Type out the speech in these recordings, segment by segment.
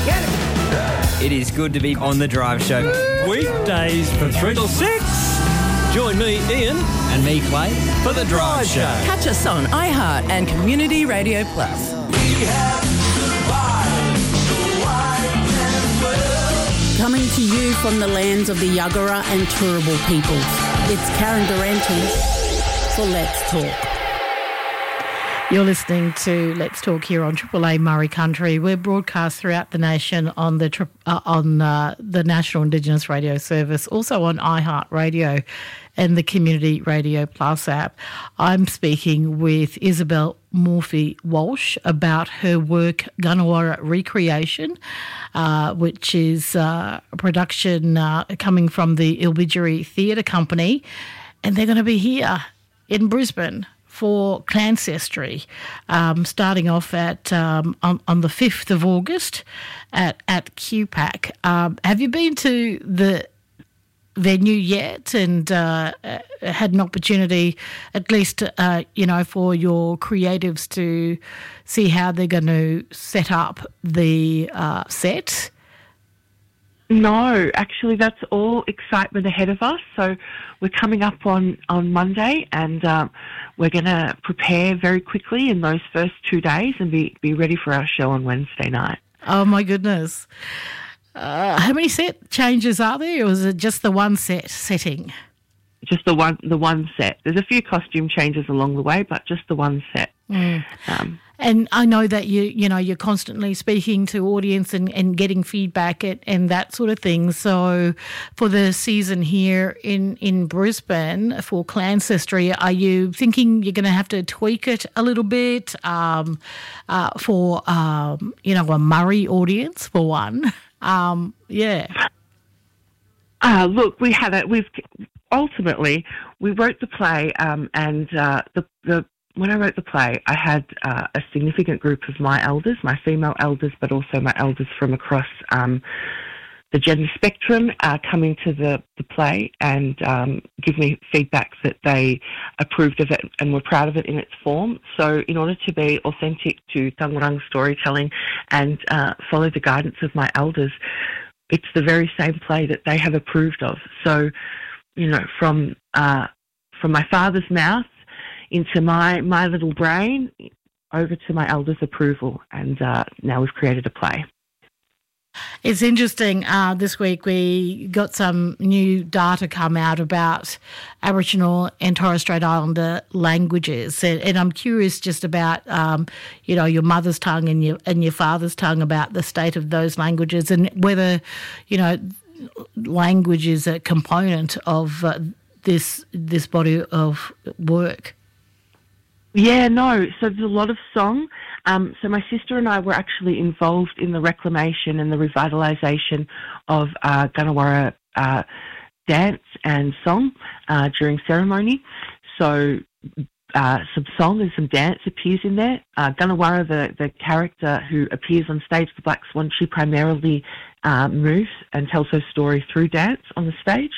It is good to be on The Drive Show. Weekdays from 3 till 6. Join me, Ian. And me, Clay, for The Drive Show. Catch us on iHeart and Community Radio Plus. Coming to you from the lands of the Yuggera and Turrbal peoples, it's Karen Durante for Let's Talk. You're listening to Let's Talk here on Triple A Murray Country. We're broadcast throughout the nation on the National Indigenous Radio Service, also on iHeart Radio and the Community Radio Plus app. I'm speaking with Isabel Morphy-Walsh about her work Gunawarra Recreation, which is a production coming from the Ilbidgeri Theatre Company, and they're going to be here in Brisbane for Clancestry, starting off at on the 5th of August at QPAC. Have you been to the venue yet and had an opportunity, at least, for your creatives to see how they're going to set up the set? No, actually, that's all excitement ahead of us. So we're coming up on Monday, and we're going to prepare very quickly in those first 2 days and be ready for our show on Wednesday night. Oh, my goodness. How many set changes are there, or is it just the one setting? Just the one set. There's a few costume changes along the way, but just the one set. And I know that you're constantly speaking to audience and getting feedback and that sort of thing. So for the season here in Brisbane for Clancestry, are you thinking you're going to have to tweak it a little bit for a Murray audience for one? Look, ultimately we wrote the play, and when I wrote the play, I had a significant group of my elders, my female elders, but also my elders from across the gender spectrum coming to the play and give me feedback that they approved of it and were proud of it in its form. So in order to be authentic to Tangurang storytelling and follow the guidance of my elders, it's the very same play that they have approved of. So, from my father's mouth into my little brain, over to my elders' approval, and now we've created a play. It's interesting. This week we got some new data come out about Aboriginal and Torres Strait Islander languages, and I'm curious just about your mother's tongue and your father's tongue, about the state of those languages and whether language is a component of this body of work. Yeah, no. So there's a lot of song. So my sister and I were actually involved in the reclamation and the revitalisation of Gunawarra dance and song during ceremony. So some song and some dance appears in there. Gunawarra, the character who appears on stage, the Black Swan, she primarily moves and tells her story through dance on the stage.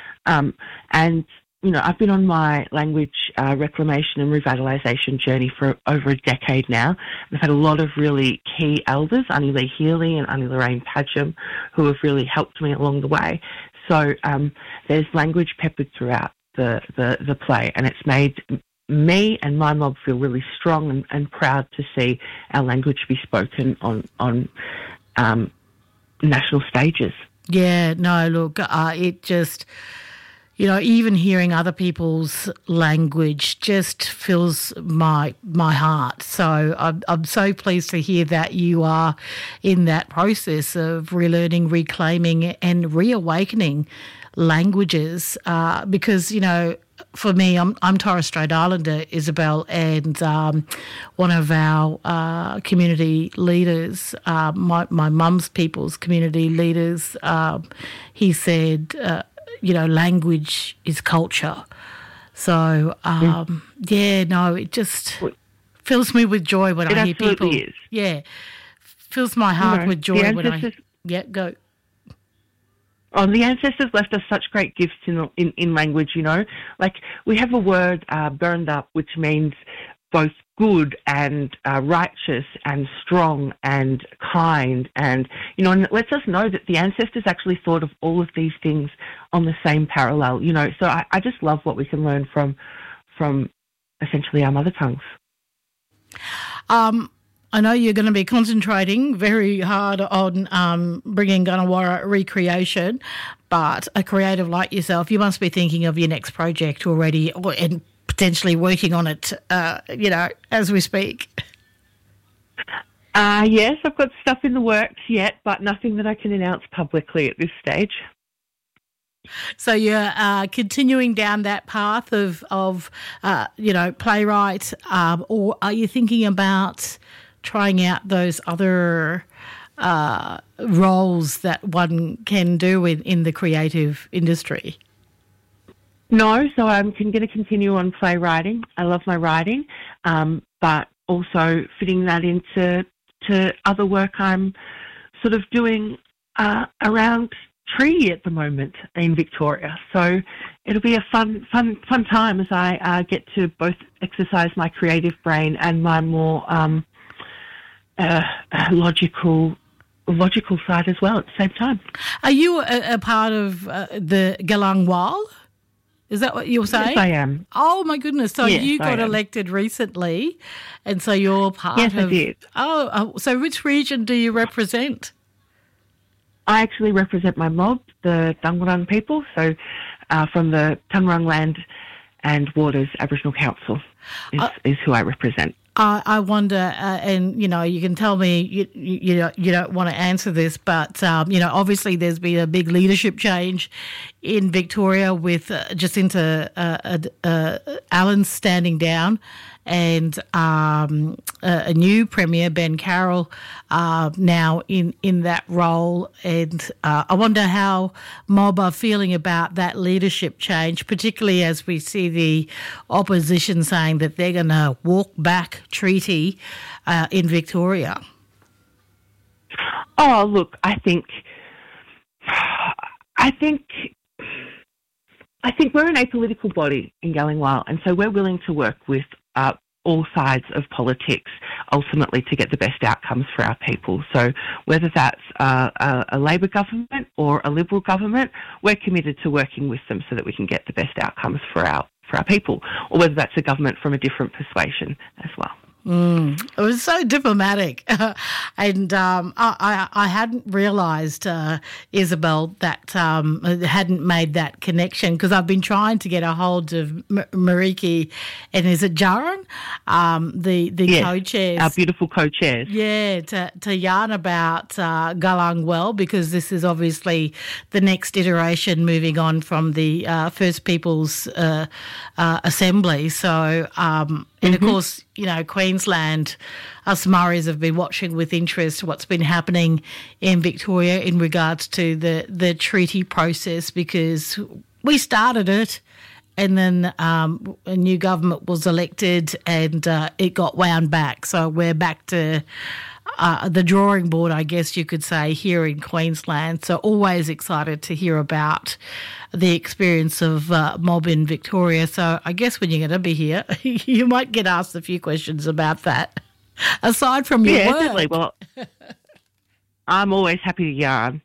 And I've been on my language reclamation and revitalisation journey for over a decade now. I've had a lot of really key elders, Annie Lee Healy and Annie Lorraine Padgham, who have really helped me along the way. So there's language peppered throughout the play, and it's made me and my mob feel really strong and proud to see our language be spoken on national stages. Yeah, no, look, it just... even hearing other people's language just fills my heart. So I'm so pleased to hear that you are in that process of relearning, reclaiming and reawakening languages because, for me, I'm Torres Strait Islander, Isabel, and one of our community leaders, my mum's people's community leaders, he said... language is culture. So, it just fills me with joy when I hear people. Is. Yeah, fills my heart with joy when I... Yeah, go. Oh, the ancestors left us such great gifts in language, Like, we have a word, burned up, which means both good and righteous and strong and kind and, and it lets us know that the ancestors actually thought of all of these things on the same parallel, So I just love what we can learn from essentially our mother tongues. I know you're going to be concentrating very hard on bringing Gunawarra recreation, but a creative like yourself, you must be thinking of your next project already and potentially working on it, as we speak. Yes, I've got stuff in the works yet, but nothing that I can announce publicly at this stage. So you're continuing down that path of playwright, or are you thinking about trying out those other roles that one can do in the creative industry? No, so I'm going to continue on playwriting. I love my writing, but also fitting that into other work I'm sort of doing around tree at the moment in Victoria. So it'll be a fun time as I get to both exercise my creative brain and my more logical side as well at the same time. Are you a part of the Galang Wal? Is that what you're saying? Yes, I am. Oh, my goodness. So yes, you got elected recently, and so you're part of... Yes, I did. Oh, so which region do you represent? I actually represent my mob, the Dangwurrung people, so from the Taungurung Land and Waters Aboriginal Council is who I represent. I wonder, and you can tell me you don't want to answer this, but obviously there's been a big leadership change in Victoria with Jacinta Allen standing down, and a new Premier, Ben Carroll, now in that role. And I wonder how mob are feeling about that leadership change, particularly as we see the opposition saying that they're going to walk back treaty in Victoria. Oh, look, I think we're an apolitical body in Galingwal, and so we're willing to work with all sides of politics, ultimately to get the best outcomes for our people. So whether that's a Labor government or a Liberal government, we're committed to working with them so that we can get the best outcomes for our people, or whether that's a government from a different persuasion as well. It was so diplomatic, and I hadn't realised, Isabel, that hadn't made that connection, because I've been trying to get a hold of Mariki, and is it Jaron, the yes, co-chairs, our beautiful co-chairs, to yarn about Galang Well, because this is obviously the next iteration moving on from the First Peoples Assembly. So. And, of course, Queensland, us Murrays have been watching with interest what's been happening in Victoria in regards to the treaty process, because we started it and then a new government was elected and it got wound back. So we're back to the drawing board, I guess you could say, here in Queensland. So always excited to hear about the experience of mob in Victoria. So I guess when you're going to be here, you might get asked a few questions about that, aside from your work. Definitely. Well, I'm always happy to yarn.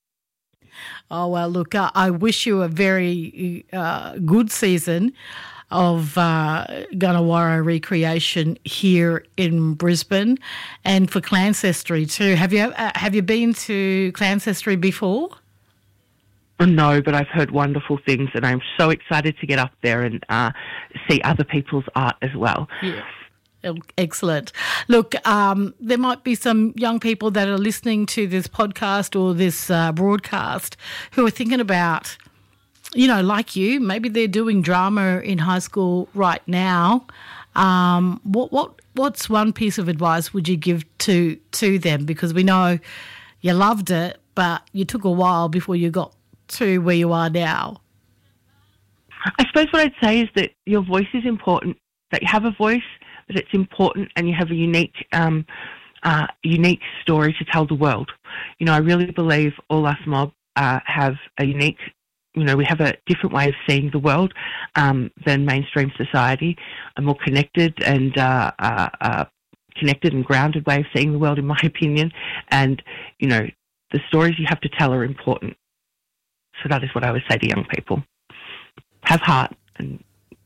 Oh, well, look, I wish you a very good season of Gunawarra recreation here in Brisbane, and for Clancestry too. Have you been to Clancestry before? No, but I've heard wonderful things, and I'm so excited to get up there and see other people's art as well. Yeah. Excellent. Look, there might be some young people that are listening to this podcast or this broadcast who are thinking about, like you, maybe they're doing drama in high school right now. What's one piece of advice would you give to them? Because we know you loved it, but you took a while before you got to where you are now. I suppose what I'd say is that your voice is important, that you have a voice, that it's important, and you have a unique story to tell the world. I really believe all us mob have a unique, we have a different way of seeing the world than mainstream society, a more connected and grounded way of seeing the world, in my opinion. And, the stories you have to tell are important. So that is what I would say to young people. Have heart. And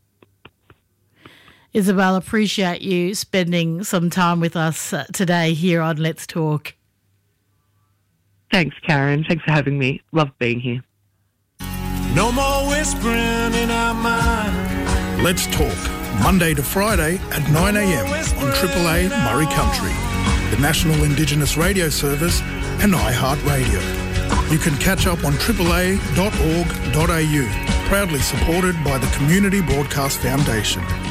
Isabel, appreciate you spending some time with us today here on Let's Talk. thanks, Karen. Thanks for having me. Love being here. No more whispering in our mind. Let's Talk, Monday to Friday at 9 a.m. on Triple A Murray Country, the National Indigenous Radio Service and iHeartRadio. You can catch up on AAA.org.au, proudly supported by the Community Broadcast Foundation.